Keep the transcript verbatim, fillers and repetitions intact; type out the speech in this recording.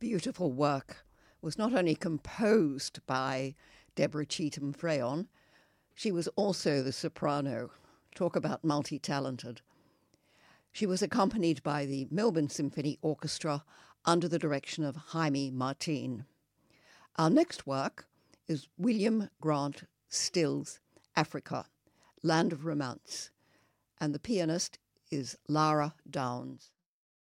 beautiful work was not only composed by Deborah Cheetham Freyon, she was also the soprano. Talk about multi-talented. She was accompanied by the Melbourne Symphony Orchestra under the direction of Jaime Martin. Our next work is William Grant Still's Africa, Land of Romance, and the pianist is Lara Downs.